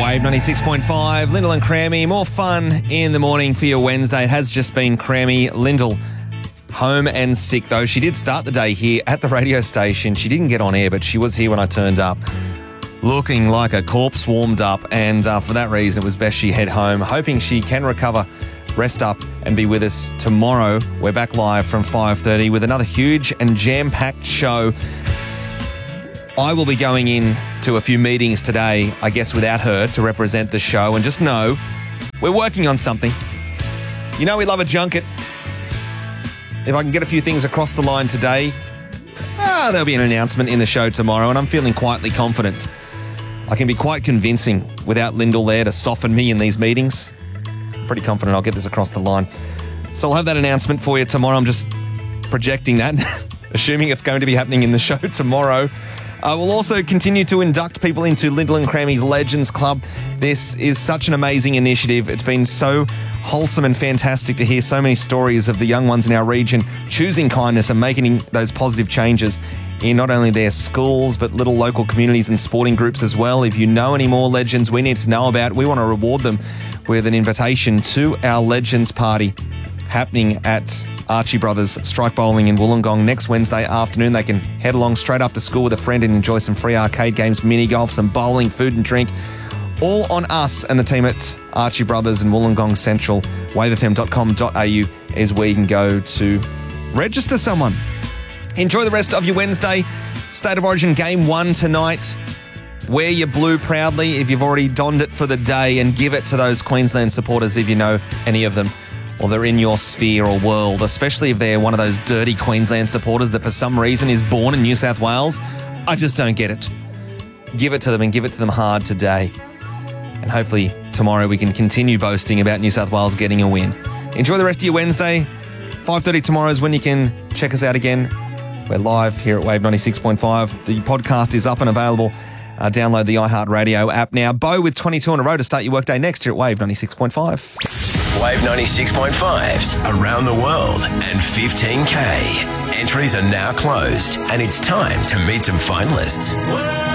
Wave 96.5, Lyndall and Crammy. More fun in the morning for your Wednesday. It has just been Crammy. Lyndall home and sick, though. She did start the day here at the radio station. She didn't get on air, but she was here when I turned up, looking like a corpse warmed up. And for that reason, it was best she head home, hoping she can recover, rest up, and be with us tomorrow. We're back live from 5:30 with another huge and jam-packed show. I will be going in to a few meetings today, I guess without her, to represent the show. And just know, we're working on something. You know we love a junket. If I can get a few things across the line today, there'll be an announcement in the show tomorrow, and I'm feeling quietly confident. I can be quite convincing without Lyndall there to soften me in these meetings. I'm pretty confident I'll get this across the line. So I'll have that announcement for you tomorrow. I'm just projecting that, assuming it's going to be happening in the show tomorrow. We'll also continue to induct people into Lyndall and Crammy's Legends Club. This is such an amazing initiative. It's been so wholesome and fantastic to hear so many stories of the young ones in our region choosing kindness and making those positive changes in not only their schools, but little local communities and sporting groups as well. If you know any more legends we need to know about, we want to reward them with an invitation to our Legends Party happening at Archie Brothers Strike Bowling in Wollongong next Wednesday afternoon. They can head along straight after school with a friend and enjoy some free arcade games, mini golf, some bowling, food and drink. All on us and the team at Archie Brothers and Wollongong Central. wavefm.com.au is where you can go to register someone. Enjoy the rest of your Wednesday. State of Origin Game 1 tonight. Wear your blue proudly if you've already donned it for the day, and give it to those Queensland supporters if you know any of them, or they're in your sphere or world, especially if they're one of those dirty Queensland supporters that for some reason is born in New South Wales. I just don't get it. Give it to them, and give it to them hard today. And hopefully tomorrow we can continue boasting about New South Wales getting a win. Enjoy the rest of your Wednesday. 5:30 tomorrow is when you can check us out again. We're live here at Wave 96.5. The podcast is up and available. Download the iHeartRadio app now. Bo with 22 in a row to start your workday next here at Wave 96.5. Wave 96.5's Around the World and 15K. Entries are now closed, and it's time to meet some finalists.